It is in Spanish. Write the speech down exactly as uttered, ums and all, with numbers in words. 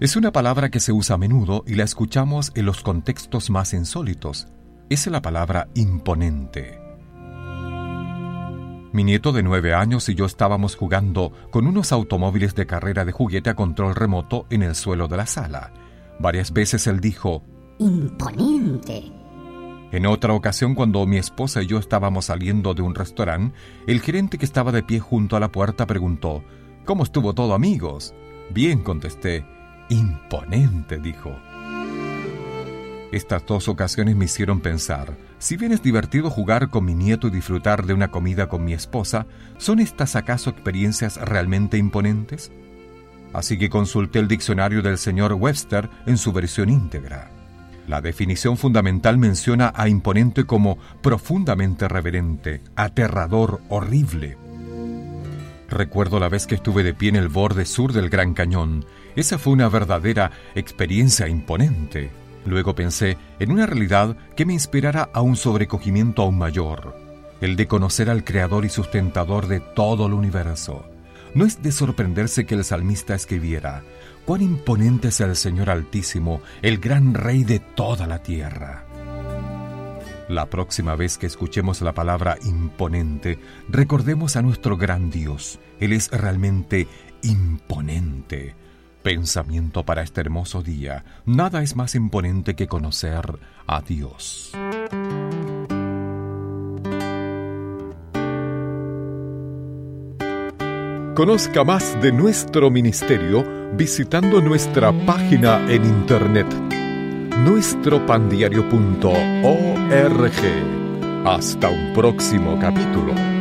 Es una palabra que se usa a menudo y la escuchamos en los contextos más insólitos. Es la palabra imponente. Mi nieto de nueve años y yo estábamos jugando con unos automóviles de carrera de juguete a control remoto en el suelo de la sala. Varias veces él dijo, ¡imponente! En otra ocasión, cuando mi esposa y yo estábamos saliendo de un restaurante, el gerente que estaba de pie junto a la puerta preguntó, ¿cómo estuvo todo, amigos? Bien, contesté. Imponente, dijo. Estas dos ocasiones me hicieron pensar, si bien es divertido jugar con mi nieto y disfrutar de una comida con mi esposa, ¿son estas acaso experiencias realmente imponentes? Así que consulté el diccionario del señor Webster en su versión íntegra. La definición fundamental menciona a imponente como profundamente reverente, aterrador, horrible. Recuerdo la vez que estuve de pie en el borde sur del Gran Cañón. Esa fue una verdadera experiencia imponente. Luego pensé en una realidad que me inspirara a un sobrecogimiento aún mayor, el de conocer al Creador y sustentador de todo el universo. No es de sorprenderse que el salmista escribiera, «Cuán imponente es el Señor Altísimo, el gran Rey de toda la tierra». La próxima vez que escuchemos la palabra imponente, recordemos a nuestro gran Dios. Él es realmente imponente. Pensamiento para este hermoso día. Nada es más imponente que conocer a Dios. Conozca más de nuestro ministerio visitando nuestra página en internet nuestro pan diario punto org. Hasta un próximo capítulo.